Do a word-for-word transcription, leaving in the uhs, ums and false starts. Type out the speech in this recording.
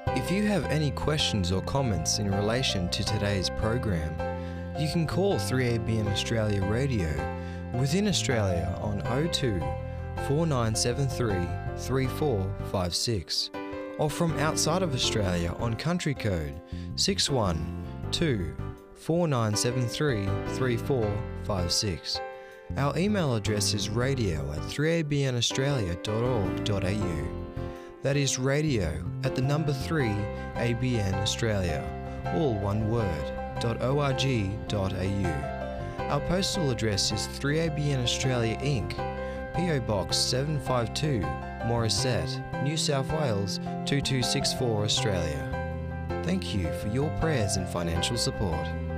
If you have any questions or comments in relation to today's program, you can call three A B N Australia Radio within Australia on oh two, four nine seven three, three four five six, or from outside of Australia on country code six one two, four nine seven three, three four five six. Our email address is radio at three a b n australia dot org dot a u. That is radio at the number three A B N Australia, all one word, dot org dot a u. Our postal address is three A B N Australia Incorporated, P O Box seven five two, Morisset, New South Wales two two six four, Australia. Thank you for your prayers and financial support.